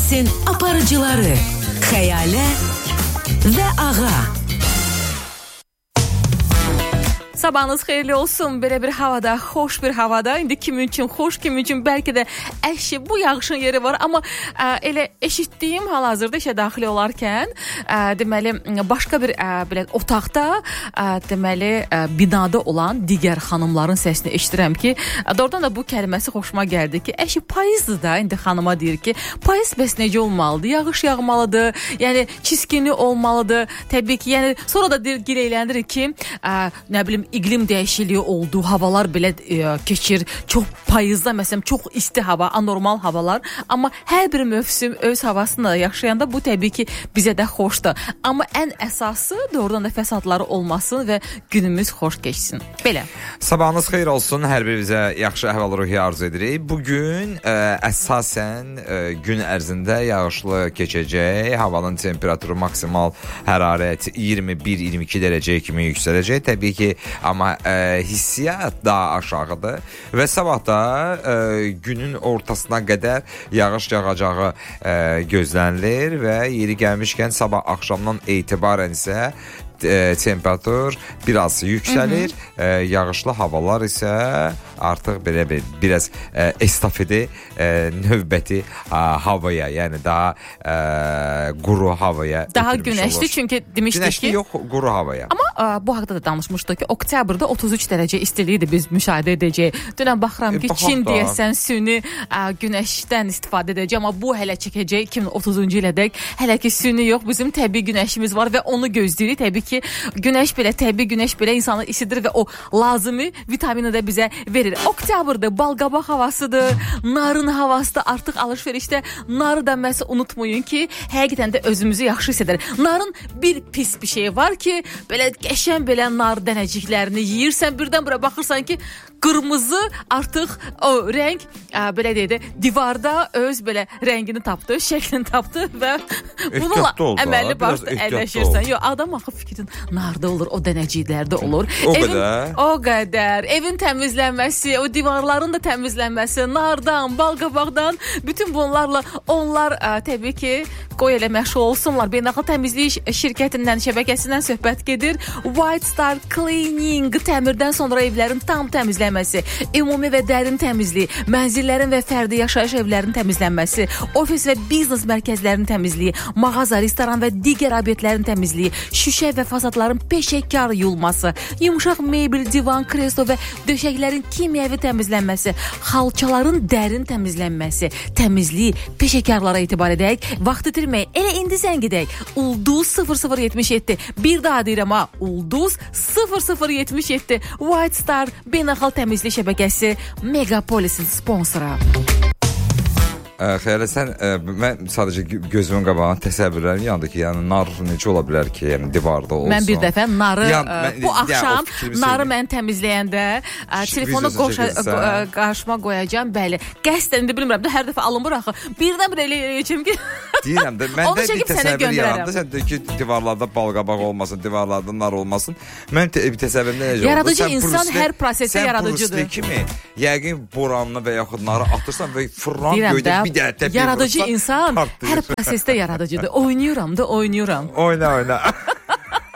Progressin aparıcıları Xəyalə və Ağa. Sabahınız xeyirli olsun. Belə bir havada, xoş bir havada. İndi kimin üçün xoş, kimin üçün bəlkə də əşi bu yağışın yeri var. Amma elə eşitdiyim hal-hazırda işə daxil olarkən deməli başqa bir belə otaqda deməli binada olan digər xanımların səsini eşidirəm ki, doğrudan da bu kəlməsi xoşuma gəldi ki, əşi payızdır da. İndi xanıma deyir ki, payız bəs necə olmalıdır? Yağış yağmalıdır. Yəni çiskini olmalıdır. Təbii ki, yəni sonra da gileyləndirir ki, nə bilim iqlim dəyişikliyi oldu, havalar belə keçir. Çox payızda məsələn çox isti hava, anormal havalar, amma hər bir mövsüm öz havasında yaşayanda bu təbii ki bizə də xoşdur. Amma ən əsası doğrudan da fəsadları olmasın və günümüz xoş keçsin. Belə. Sabahınız xeyir olsun. Hər birinizə yaxşı əhval-ruhiyyə arzu edirik. Bugün əsasən gün ərzində yağışlı keçəcək. Havanın temperaturu maksimal hərarət 21-22 dərəcəyə kimi yüksələcək. Təbii ki, amma hissiyat daha aşağıdır və sabah da günün ortasına qədər yağış yağacağı gözlənilir və yeri gəlmişkən sabah axşamdan etibarən isə temperatur biraz yüksəlir. Yağışlı havalar isə artıq belə biraz estafeti növbəti havaya, yəni daha quru havaya daha günəşli olur. Çünki demişdik günəşli ki yox, quru havaya. Amma bu haqqda da danışmışdıq ki, oktyabrda 33 dərəcə istiliyidir biz müşahidə edəcəyik. Dünən baxıram ki, Çin deyəsən süni günəşdən istifadə edəcək, amma bu hələ çəkəcək 2030-cu ilədək. Hələ ki süni yox, bizim təbii günəşimiz var və onu gözləyirik. Təbii ki, günəş belə, təbii günəş belə insanı isidir və o lazımi vitamini də bizə verir. Oktyabrda balqabaq havasıdır, narın havasıdır. Artıq alış-verişdə narı da məhz unutmayın ki, həqiqətən də özümüzü yaxşı hiss edər. Narın bir pis bir şey var ki, belə qəşəng belə nar dənəciklərini yeyirsən, birdən bura baxırsan ki, qırmızı artıq o rəng belə deyək, divarda öz belə rəngini tapdı, şəklini tapdı və bununla əməlli başda əyləşirsən. Yox, adam axı fikrin narda olur, o dənəciklərdə olur. O qədər. Evin təmizlənməsi, o divarların da təmizlənməsi, nardan, balqabaqdan, bütün bunlarla onlar təbii ki, qoy elə məşğul olsunlar. Beynəlxalq təmizlik şirkətindən, şəbəkəsindən söhbət gedir. White Star Cleaning təmirdən sonra evlərin tam təmizlənməsi, ümumi və dərin təmizliyi, mənzillərin və fərdi yaşayış evlərinin təmizlənməsi, ofis və biznes mərkəzlərinin təmizliyi, mağaza, restoran və digər obyektlərin təmizliyi, şüşə və fasadların peşəkar yuyulması, yumşaq mebel, divan, kreslo və döşəklərin kimyəvi təmizlənməsi, xalçaların dərin təmizlənməsi, təmizliyi peşəkarlara etibar edək, vaxt itirməyin. Elə indi zəng edək. Ulduz 0077. Bir daha deyirəm ha, Ulduz 0077. White Star Beynəlxalq Təmizlik Şəbəkəsi Megapolisin sponsoru. Xeyr, sən mən sadəcə gözümün qabağına təsəvvürlərim yandı ki, yəni nar necə ola bilər ki, yəni divarda olsun. Mən bir dəfə narı bu axşam narı mən təmizləyəndə telefonu qarşıma qoyacağam, bəli. Qəsdən də bilmirəm də hər dəfə alınmır axı. Birdən bir elə eləyəcəm ki. Deyirəm də mən də təsəvvür yarandı. Sən də ki, divarlarda balqabaq olmasın, divarlarda nar olmasın. Mən təsəvvürümdə necə oldu? Yaradıcı insan hər prosesdə yaradıcıdır. Sən kimi yəqin boranını və yaxud narı atırsan və fırlan göydə yaradıcı insan hər prosesdə yaradıcıdır. Oynayıram. Oyna.